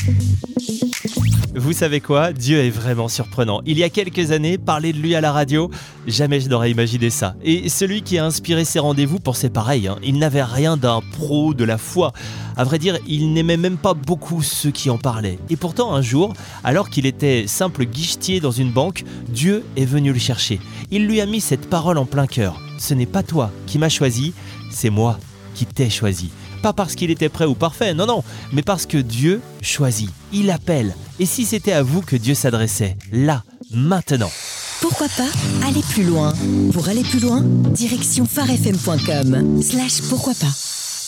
Vous savez quoi ? Dieu est vraiment surprenant. Il y a quelques années, parler de lui à la radio, jamais je n'aurais imaginé ça. Et celui qui a inspiré ces rendez-vous pensait pareil, il n'avait rien d'un pro de la foi. À vrai dire, il n'aimait même pas beaucoup ceux qui en parlaient. Et pourtant, un jour, alors qu'il était simple guichetier dans une banque, Dieu est venu le chercher. Il lui a mis cette parole en plein cœur. Ce n'est pas toi qui m'as choisi, c'est moi qui t'ai choisi. Pas parce qu'il était prêt ou parfait, non, mais parce que Dieu choisit, il appelle. Et si c'était à vous que Dieu s'adressait, là, maintenant ? Pourquoi pas aller plus loin ? Pour aller plus loin, direction farfm.com/pourquoi pas.